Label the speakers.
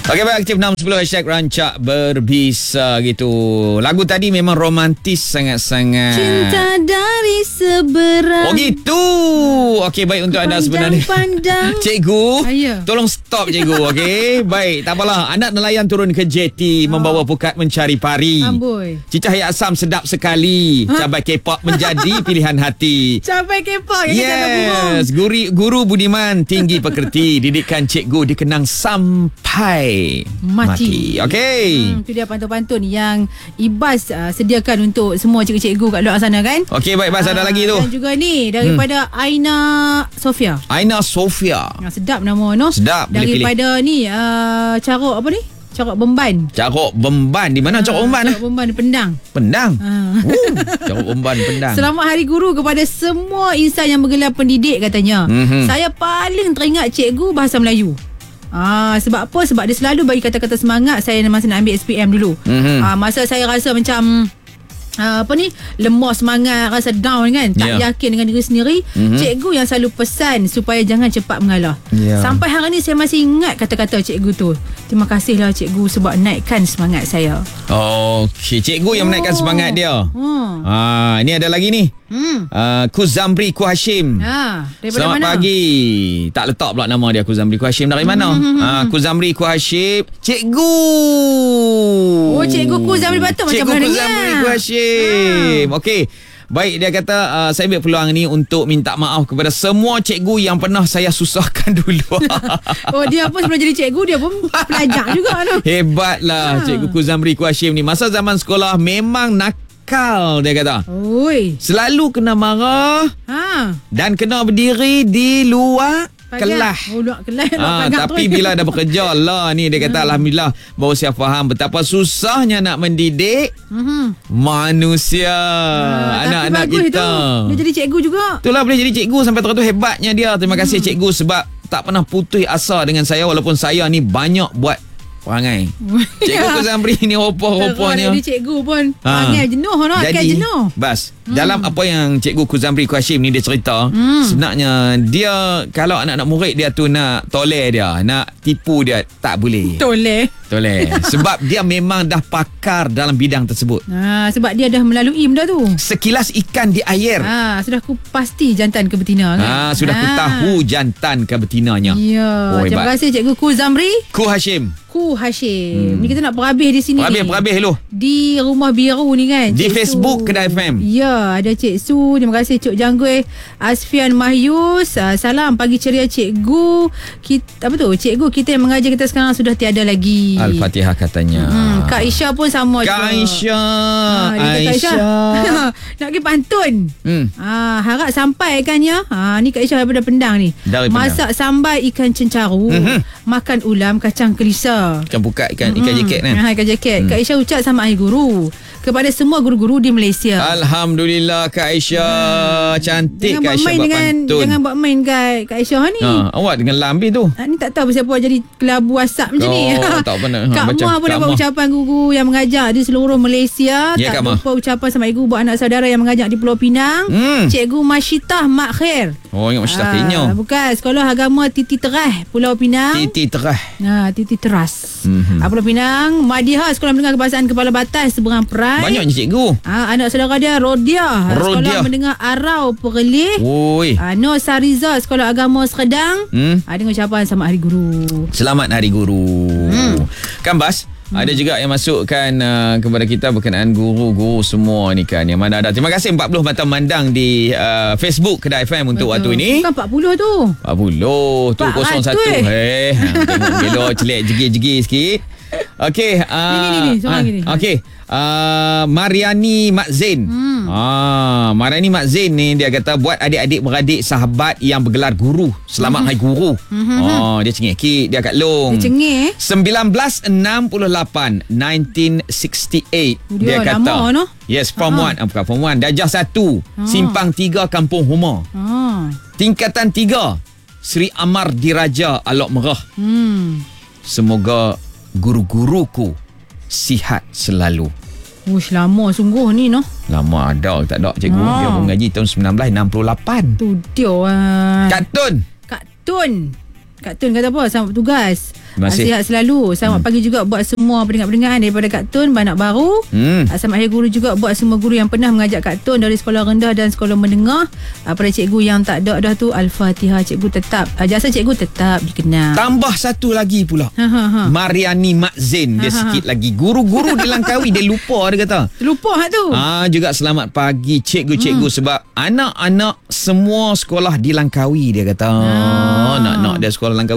Speaker 1: Okey, baik, aktif 610 hashtag Rancak Berbisa gitu. Lagu tadi memang romantis sangat-sangat.
Speaker 2: Cinta dari seberang.
Speaker 1: Oh gitu. Okey, baik untuk anda sebenarnya.
Speaker 2: Pandang.
Speaker 1: Cikgu,
Speaker 2: Ayah.
Speaker 1: tolong stop cikgu, okey? Baik, tak apalah. Anak nelayan turun ke jeti membawa pukat mencari pari.
Speaker 2: Amboi.
Speaker 1: Cicah asam sedap sekali. Cabai K-pop menjadi pilihan hati.
Speaker 2: Cabai kepok yang kata burung.
Speaker 1: Yes, guru budiman, tinggi pekerti, didikan cikgu dikenang sampai mati. Okey.
Speaker 2: Itu dia pantun-pantun yang Ibas sediakan untuk semua cikgu-cikgu kat luar sana kan.
Speaker 1: Okey, baik, Bas, ada lagi tu.
Speaker 2: Dan juga ni daripada Aina Sofia.
Speaker 1: Aina Sofia.
Speaker 2: Sedap nama no.
Speaker 1: Sedap, boleh
Speaker 2: daripada ni Carok apa ni? Carok Bemban.
Speaker 1: Carok Bemban. Di mana Carok Bemban?
Speaker 2: Carok Bemban di Pendang.
Speaker 1: Pendang. Carok Bemban Pendang.
Speaker 2: Selamat Hari Guru kepada semua insan yang bergelar pendidik katanya. Saya paling teringat cikgu bahasa Melayu. Sebab apa? Sebab dia selalu bagi kata-kata semangat saya masa nak ambil SPM dulu. Masa saya rasa macam lemah semangat, rasa down kan, tak yakin dengan diri sendiri, cikgu yang selalu pesan supaya jangan cepat mengalah. Sampai hari ni saya masih ingat kata-kata cikgu tu. Terima kasihlah cikgu sebab naikkan semangat saya.
Speaker 1: Okey, cikgu yang menaikkan semangat dia. Ini ada lagi ni. Ku Zamri Ku Hashim. Selamat
Speaker 2: mana?
Speaker 1: pagi. Tak letak pula nama dia. Ku Zamri Ku Hashim dari mana? Ku Zamri Ku Hashim. Cikgu.
Speaker 2: Oh, cikgu Ku Zamri Batuk macam mana
Speaker 1: Cikgu Ku
Speaker 2: dengar.
Speaker 1: Zamri Ku Hashim. Okey. Baik, dia kata saya ambil peluang ni untuk minta maaf kepada semua cikgu yang pernah saya susahkan dulu.
Speaker 2: Oh, dia pun sebelum jadi cikgu dia pun pelajar juga tu.
Speaker 1: Hebatlah Cikgu Ku Zamri Ku Hashim ni. Masa zaman sekolah memang nakal, dia kata.
Speaker 2: Oi.
Speaker 1: Selalu kena marah dan kena berdiri di luar kelas.
Speaker 2: Oh, luar kelas.
Speaker 1: Tapi bila dah bekerja lah ni, dia kata alhamdulillah baru saya faham betapa susahnya nak mendidik manusia, anak-anak kita.
Speaker 2: Itu. Dia jadi cikgu juga.
Speaker 1: Itulah, boleh jadi cikgu sampai tu hebatnya dia. Terima kasih cikgu sebab tak pernah putus asa dengan saya walaupun saya ni banyak buat perangai. Cikgu Ku Zamri ni rupa-rupanya.
Speaker 2: Jadi cikgu pun perangai jenuh nak kan jenuh.
Speaker 1: Bas, dalam apa yang Cikgu Ku Zamri Ku Hashim ni dia cerita, sebenarnya dia kalau anak-anak murid dia tu nak toleh dia, nak tipu dia, tak boleh.
Speaker 2: Toleh.
Speaker 1: Sebab dia memang dah pakar dalam bidang tersebut.
Speaker 2: Sebab dia dah melalui benda tu.
Speaker 1: Sekilas ikan di air.
Speaker 2: Sudah ku pasti jantan ke betina kan.
Speaker 1: Sudah ku tahu jantan ke betinanya.
Speaker 2: Ya. Terima kasih Cikgu Ku Zamri
Speaker 1: Ku Hashim.
Speaker 2: Ku Hashim. Ni kita nak perhabis di sini.
Speaker 1: Perhabis lu.
Speaker 2: Di Rumah Biru ni kan.
Speaker 1: Di Facebook Kedai FM.
Speaker 2: Ya, ada Cik Su. Terima kasih Cuk Jangguih. Asfian Mahyus. Salam pagi ceria cikgu. Cikgu kita yang mengajar kita sekarang sudah tiada lagi.
Speaker 1: Al-Fatihah katanya.
Speaker 2: Kak Isha pun sama juga.
Speaker 1: Kak Aisyah.
Speaker 2: Nak pergi pantun. Harap sampai kan ya. Ni Kak Isha daripada Pendang ni. Masak sambal ikan cencaru. Makan ulam kacang kelisa.
Speaker 1: Ikan pukat, ikan jaket kan.
Speaker 2: Ikan jaket. Kak Isha ucap sama Hari Guru kepada semua guru-guru di Malaysia.
Speaker 1: Alhamdulillah Kak Aisyah. Cantik Kak Aisyah buat pantun.
Speaker 2: Jangan buat main Kak Aisyah ni.
Speaker 1: Awak dengan lambi tu.
Speaker 2: Ni tak tahu siapa jadi kelabu WhatsApp macam ni.
Speaker 1: Tak pernah.
Speaker 2: Kak Mah pun dapat ucapan guru yang mengajar di seluruh Malaysia. Tak lupa ucapan sama ibu buat anak saudara yang mengajar di Pulau Pinang. Cikgu Masyitah Mak Khair.
Speaker 1: Ingat Masyitah Kenya.
Speaker 2: Bukan, Sekolah Agama Titi Terah Pulau Pinang.
Speaker 1: Titi Terah.
Speaker 2: Titi Teras. Pulau Pinang. Madiha Sekolah Mendengar Kebahasaan Kepala Batas Seberang Perai.
Speaker 1: Banyaknya cikgu.
Speaker 2: Anak saudara dia Rodia. Sekolah Mendengar Arau Perlih. Nur Sariza Sekolah Agama Seredang. Dengan ucapan selamat Hari Guru.
Speaker 1: Selamat Hari Guru. Kan Bas, ada juga yang masukkan kepada kita berkenaan guru-guru semua ni kan. Yang mana ada. Terima kasih 40 mata memandang di Facebook Kedai FM untuk waktu ini.
Speaker 2: Bukan 40 tu.
Speaker 1: 40 tu 01. Tengok gelo celik jegi-jegi sikit. Okey,
Speaker 2: ni seorang gini.
Speaker 1: Okey. Mariani Mak Zain. Mariani Mak Zain ni dia kata buat adik-adik beradik sahabat yang bergelar guru. Selamat Hari Guru. Dia cengik dia kat long.
Speaker 2: Dia cengik
Speaker 1: 1968 1968 dia kata.
Speaker 2: Lama no?
Speaker 1: Yes, form 1. Bukan form 1. Darjah 1. Simpang 3 Kampung Huma. Tingkatan 3 Sri Amar Diraja Alok Merah. Semoga guru-guruku sihat selalu.
Speaker 2: Lama sungguh ni no.
Speaker 1: Lama ada tak ada cikgu. Dia pun mengaji tahun 1968.
Speaker 2: Tu dia.
Speaker 1: Kartun
Speaker 2: Kartun kata apa sama petugas. Sihat selalu. Selamat pagi juga buat semua pendengar-pendengar daripada Kak Tun, Banak Baru. Selamat hari guru juga buat semua guru yang pernah mengajak Kak Tun dari sekolah rendah dan sekolah menengah. Pada cikgu yang tak ada dah tu, Al-Fatihah. Cikgu tetap, jasa cikgu tetap dikenal.
Speaker 1: Tambah satu lagi pula. Mariani Mak Zain. Dia sikit lagi. Guru-guru di Langkawi dia lupa, dia kata.
Speaker 2: Lupa tu.
Speaker 1: Juga selamat pagi cikgu-cikgu sebab anak-anak semua sekolah di Langkawi, dia kata. Nak dia sekolah Langkawi.